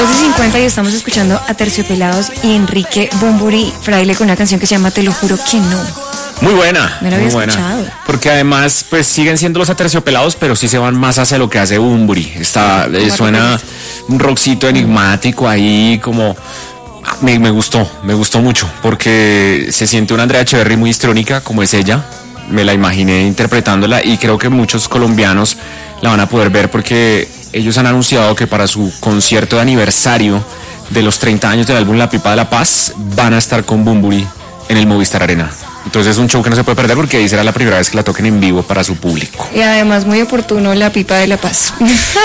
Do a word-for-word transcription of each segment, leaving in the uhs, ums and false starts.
doce cincuenta y estamos escuchando a Terciopelados y Enrique Bunbury Fraile con una canción que se llama Te lo juro que no. Muy buena, Me lo muy había buena. escuchado. Porque además, pues siguen siendo los Aterciopelados, pero sí se van más hacia lo que hace Bunbury. Está, eh, suena un rockcito enigmático ahí, como me, me gustó, me gustó mucho, porque se siente una Andrea Echeverry muy histrónica, como es ella. Me la imaginé interpretándola y creo que muchos colombianos la van a poder ver porque ellos han anunciado que para su concierto de aniversario de los treinta años del álbum La Pipa de la Paz van a estar con Bunbury en el Movistar Arena. Entonces es un show que no se puede perder porque ahí será la primera vez que la toquen en vivo para su público. Y además muy oportuno La Pipa de la Paz.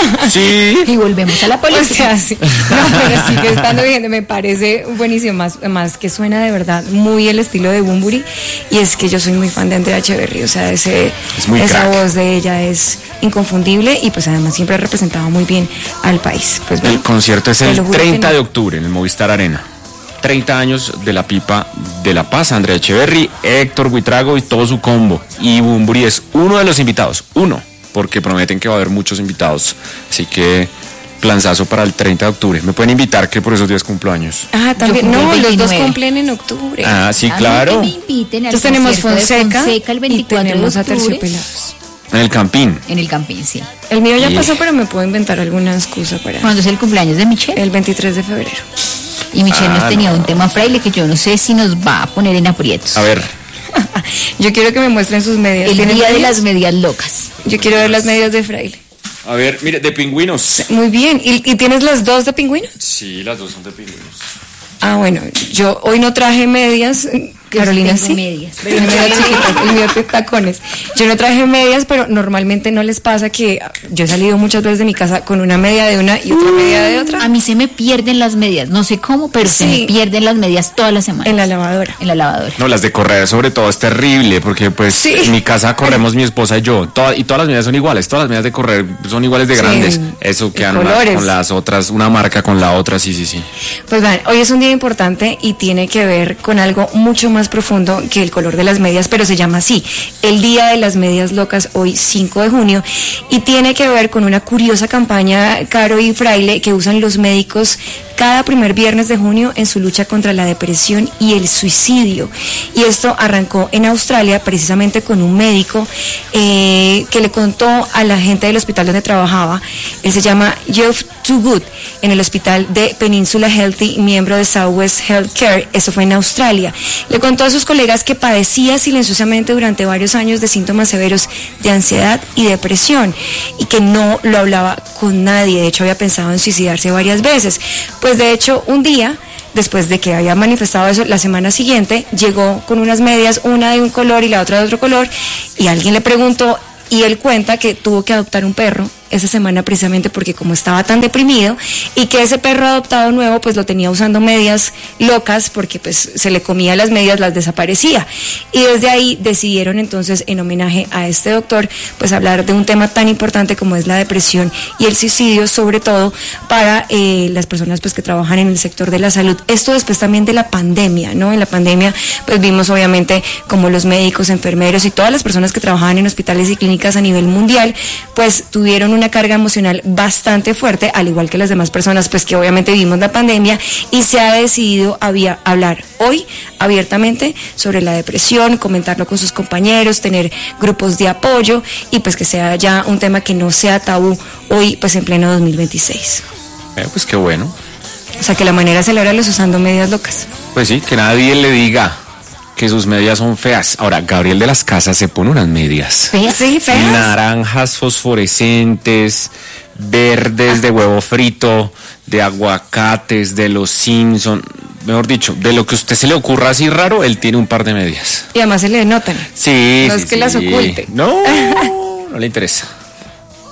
Sí. Y volvemos a la O política. sea, sí. No, pero sigue estando bien, me parece buenísimo, más, más que suena de verdad muy el estilo de Bunbury, y es que yo soy muy fan de Andrea Echeverry, o sea, ese, Es muy esa crack. voz de ella es inconfundible y pues además siempre ha representado muy bien al país. Pues, El bueno, concierto es te el lo juro que treinta no. de octubre en el Movistar Arena. treinta años de La Pipa de la Paz, Andrea Echeverry, Héctor Buitrago y todo su combo. Y Bunbury es uno de los invitados, uno, porque prometen que va a haber muchos invitados. Así que planzazo para el treinta de octubre. Me pueden invitar, que por esos días cumplo años. Ah, también, Yo no, cumplo el los dos veintinueve. cumplen en octubre. Ah, sí, A mí claro. que me inviten al Entonces tenemos concierto de Fonseca, Fonseca el y veinticuatro tenemos de a octubre Terciopelados. En el Campín. en el Campín, sí. El mío ya Y- pasó, pero me puedo inventar alguna excusa para Cuando es el cumpleaños de Michelle. el veintitrés de febrero. Y Michelle Ah, nos tenía no. un tema fraile que yo no sé si nos va a poner en aprietos. A ver, Yo quiero que me muestren sus medias. El ¿Tienen día de medias? las medias locas. Yo quiero ver las medias de Fraile. a ver, mire, de pingüinos. Muy bien. ¿Y, y tienes las dos de pingüinos? Sí, las dos son de pingüinos. Ah, bueno, yo hoy no traje medias. Carolina, tengo sí. medias, pero Tiene no medias traje chiquitas, el mío tiene tacones. Yo no traje medias, pero normalmente no les pasa que yo he salido muchas veces de mi casa con una media de una y otra media de otra A mí se me pierden las medias, no sé cómo, pero se Sí. me pierden las medias toda la semana. en la lavadora. En la lavadora. No, las de correr sobre todo es terrible, porque pues Sí. en mi casa corremos mi esposa y yo, toda- y todas las medidas son iguales, todas las medidas de correr son iguales de Sí, grandes. Eso y quedan unas colores. con las otras, una marca con la otra, sí, sí, sí. Pues vean, hoy es un día importante y tiene que ver con algo mucho más profundo que el color de las medias, pero se llama así, el Día de las Medias Locas, hoy cinco de junio, y tiene que ver con una curiosa campaña, Caro y Fraile, que usan los médicos cada primer viernes de junio en su lucha contra la depresión y el suicidio. Y esto arrancó en Australia precisamente con un médico eh, que le contó a la gente del hospital donde trabajaba. Él se llama Geoff Toogood, en el hospital de Peninsula Healthy, miembro de Southwest Healthcare. Eso fue en Australia. Le contó a sus colegas que padecía silenciosamente durante varios años de síntomas severos de ansiedad y depresión y que no lo hablaba con nadie. De hecho, había pensado en suicidarse varias veces. Pues de hecho, un día, después de que había manifestado eso, la semana siguiente llegó con unas medias, una de un color y la otra de otro color, y alguien le preguntó, y él cuenta que tuvo que adoptar un perro esa semana precisamente porque como estaba tan deprimido, y que ese perro adoptado nuevo pues lo tenía usando medias locas porque pues se le comía las medias, las desaparecía, y desde ahí decidieron entonces, en homenaje a este doctor, pues hablar de un tema tan importante como es la depresión y el suicidio, sobre todo para eh, las personas pues que trabajan en el sector de la salud. Esto después también de la pandemia, ¿no? En la pandemia pues vimos obviamente como los médicos, enfermeros y todas las personas que trabajaban en hospitales y clínicas a nivel mundial pues tuvieron una carga emocional bastante fuerte, al igual que las demás personas pues que obviamente vivimos la pandemia, y se ha decidido había, hablar hoy abiertamente sobre la depresión, comentarlo con sus compañeros, tener grupos de apoyo y pues que sea ya un tema que no sea tabú hoy pues en pleno dos mil veintiséis. Eh, pues qué bueno. O sea que la manera de celebrarlo es usando medias locas. Pues sí, que nadie le diga que sus medias son feas. Ahora, Gabriel de las Casas se pone unas medias ¿Feas? Sí, feas. naranjas fosforescentes, verdes de huevo frito, de aguacates, de los Simpson, mejor dicho, de lo que a usted se le ocurra así raro, él tiene un par de medias. Y además se le notan. Sí, No sí, es que las sí. oculte. No, no le interesa.